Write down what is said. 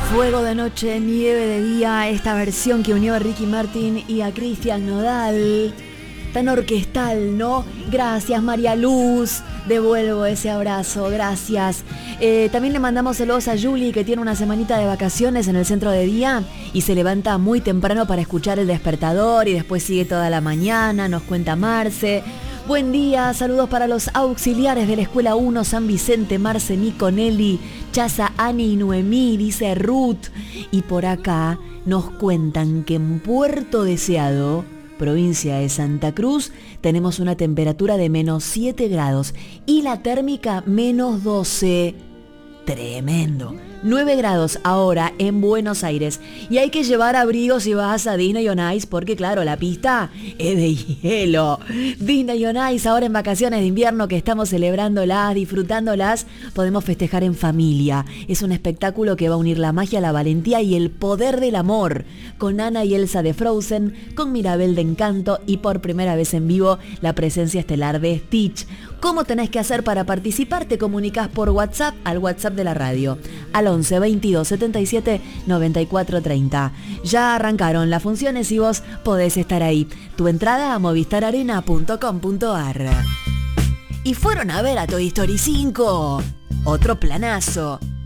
Fuego de noche, nieve de día, esta versión que unió a Ricky Martin y a Cristian Nodal, tan orquestal, ¿no? Gracias, María Luz, devuelvo ese abrazo, gracias. También le mandamos saludos a Julie, que tiene una semanita de vacaciones en el centro de día y se levanta muy temprano para escuchar el despertador y después sigue toda la mañana, nos cuenta Marce. Buen día, saludos para los auxiliares de la Escuela 1 San Vicente, Marce, Nico, Nelly, Chaza, Ani y Noemí, dice Ruth. Y por acá nos cuentan que en Puerto Deseado, provincia de Santa Cruz, tenemos una temperatura de -7 grados y la térmica -12. Tremendo. 9 grados ahora en Buenos Aires. Y hay que llevar abrigos si vas a Disney on Ice porque claro, la pista es de hielo. Disney on Ice ahora en vacaciones de invierno que estamos celebrándolas, disfrutándolas, podemos festejar en familia. Es un espectáculo que va a unir la magia, la valentía y el poder del amor. Con Anna y Elsa de Frozen, con Mirabel de Encanto y por primera vez en vivo la presencia estelar de Stitch. ¿Cómo tenés que hacer para participar? Te comunicás por WhatsApp al WhatsApp de la radio, al 11 22 77 94 30. Ya arrancaron las funciones y vos podés estar ahí. Tu entrada a movistararena.com.ar. Y fueron a ver a Toy Story 5. Otro planazo.